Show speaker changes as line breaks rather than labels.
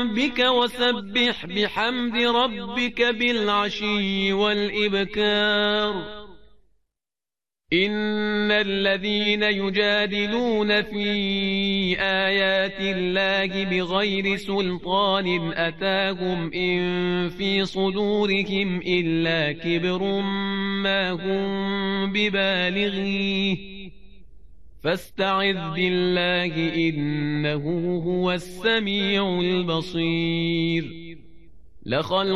بك وسبح بحمد ربك بالعشي والإبكار. إن الذين يجادلون في آيات الله بغير سلطان أتاهم إن في صدورهم إلا كبر ما هم ببالغيه فاستعذ بالله إنه هو السميع البصير. لخلق